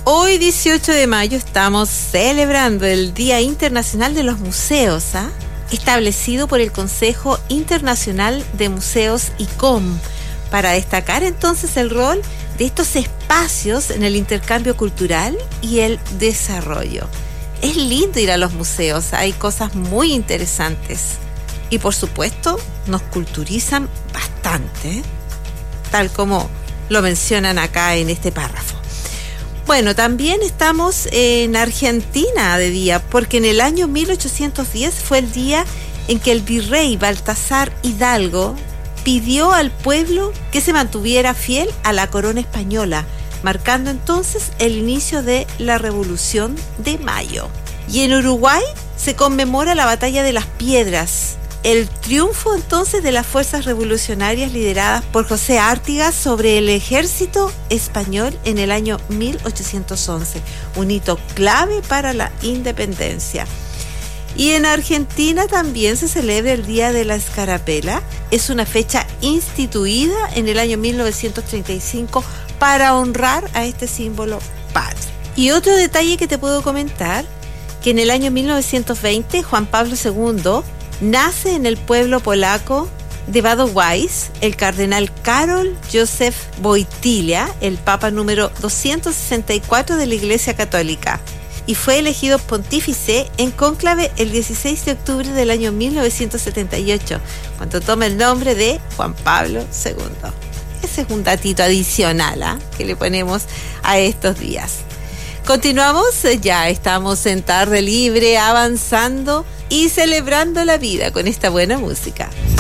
Hoy 18 de mayo estamos celebrando el Día Internacional de los Museos, establecido por el Consejo Internacional de Museos ICOM, para destacar entonces el rol de estos espacios en el intercambio cultural y el desarrollo. Es lindo ir a los museos, hay cosas muy interesantes y por supuesto nos culturizan bastante, tal como lo mencionan acá en este párrafo. Bueno, también estamos en Argentina de día, porque en el año 1810 fue el día en que el virrey Baltasar Hidalgo pidió al pueblo que se mantuviera fiel a la corona española, marcando entonces el inicio de la Revolución de Mayo. Y en Uruguay se conmemora la Batalla de las Piedras, el triunfo entonces de las fuerzas revolucionarias lideradas por José Artigas sobre el ejército español en el año 1811, un hito clave para la independencia. Y en Argentina también se celebra el Día de la Escarapela. Es una fecha instituida en el año 1935 para honrar a este símbolo patrio. Y otro detalle que te puedo comentar, que en el año 1920 Juan Pablo II nace en el pueblo polaco de Wadowice el cardenal Karol Józef Wojtyła, el papa número 264 de la Iglesia Católica, y fue elegido pontífice en cónclave el 16 de octubre del año 1978, cuando toma el nombre de Juan Pablo II. Ese es un datito adicional que le ponemos a estos días. Continuamos, ya estamos en Tarde Libre, avanzando y celebrando la vida con esta buena música.